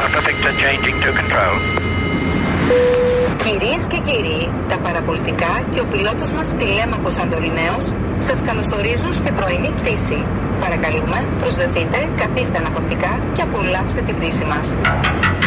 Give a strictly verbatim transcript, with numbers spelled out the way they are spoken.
Pacific to changing to control. Κυρίες και κύριοι, τα παραπολιτικά και ο πιλότος μας τηλέμαχος Σαντοριναίος σας καλωσορίζουν στην πρωινή πτήση. Παρακαλούμε, προσδεθείτε, καθίστε αναπαυτικά και απολαύστε την πτήση μας.